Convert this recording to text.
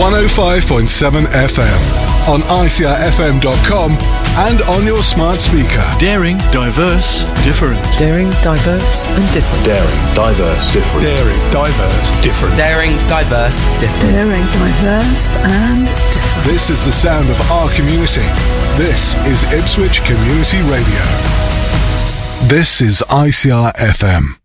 105.7 FM on ICRFM.com and on your smart speaker. Daring, diverse, different. Daring, diverse and different. Daring, diverse, different. Daring, diverse, different. Daring, diverse, different. Daring, diverse and different. This is the sound of our community. This is Ipswich Community Radio. This is ICR FM.